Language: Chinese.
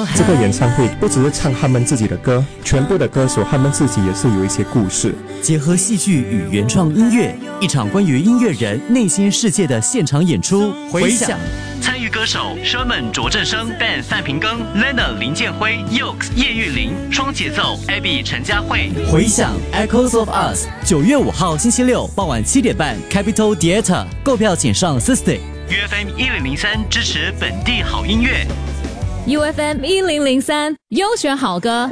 这个演唱会不只是唱他们自己的歌，全部的歌手他们自己也是有一些故事， 结合戏剧与原创音乐，一场关于音乐人内心世界的现场演出。回响参与歌手 Sherman 卓振生、Ben 范平庚、Lena 林建辉、Yokes 叶玉玲、双节奏 Abby 陈佳慧。回响 Echoes of Us， 9月5号星期六傍晚7点半 Capitol Theatre， 购票请上 System。UFM 1003支持本地好音乐。 UFM 1003优选好歌。